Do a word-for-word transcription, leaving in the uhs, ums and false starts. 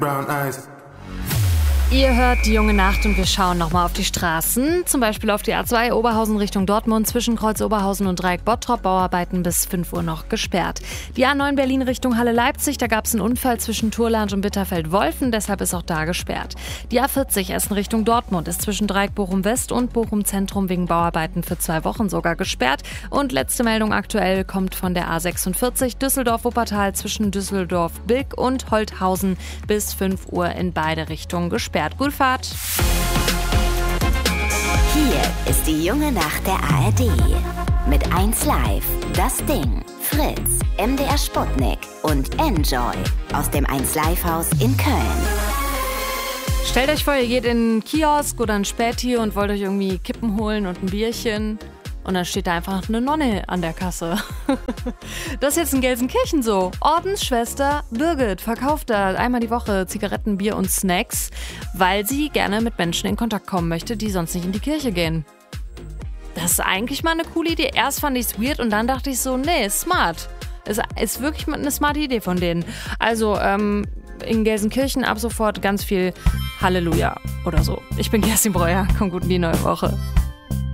Brown eyes. Ihr hört die junge Nacht und wir schauen nochmal auf die Straßen. Zum Beispiel auf die A zwei Oberhausen Richtung Dortmund zwischen Kreuz Oberhausen und Dreieck Bottrop. Bauarbeiten bis fünf Uhr noch gesperrt. Die A neun Berlin Richtung Halle-Leipzig, da gab es einen Unfall zwischen Turlange und Bitterfeld-Wolfen, deshalb ist auch da gesperrt. Die A vierzig Essen Richtung Dortmund ist zwischen Dreieck Bochum West und Bochum Zentrum wegen Bauarbeiten für zwei Wochen sogar gesperrt. Und letzte Meldung aktuell kommt von der A sechsundvierzig Düsseldorf-Wuppertal zwischen Düsseldorf-Bilk und Holthausen bis fünf Uhr in beide Richtungen gesperrt. Gute Fahrt. Hier ist die junge Nacht der A R D. Mit eins Live, Das Ding, Fritz, M D R Sputnik und Enjoy aus dem eins Live Haus in Köln. Stellt euch vor, ihr geht in einen Kiosk oder ein Späti und wollt euch irgendwie Kippen holen und ein Bierchen. Und dann steht da einfach eine Nonne an der Kasse. Das ist jetzt in Gelsenkirchen so. Ordensschwester Birgit verkauft da einmal die Woche Zigaretten, Bier und Snacks, weil sie gerne mit Menschen in Kontakt kommen möchte, die sonst nicht in die Kirche gehen. Das ist eigentlich mal eine coole Idee. Erst fand ich es weird und dann dachte ich so, nee, smart. Es ist wirklich eine smarte Idee von denen. Also ähm, in Gelsenkirchen ab sofort ganz viel Halleluja oder so. Ich bin Kerstin Breuer. Kommt gut in die neue Woche.